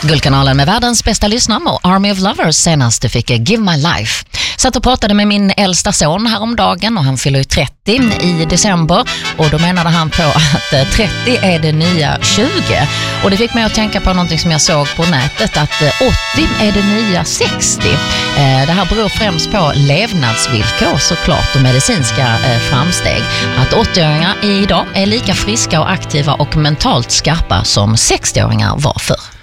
Guldkanalen med världens bästa lyssnare och Army of Lovers senast fick Give My Life. Satt och pratade med min äldsta son häromdagen och han fyller ju 30 i december och då menade han på att 30 är det nya 20. Och det fick mig att tänka på någonting som jag såg på nätet, att 80 är det nya 60. Det här beror främst på levnadsvillkor såklart och medicinska framsteg. Att 80-åringar idag är lika friska och aktiva och mentalt skarpa som 60-åringar var förr.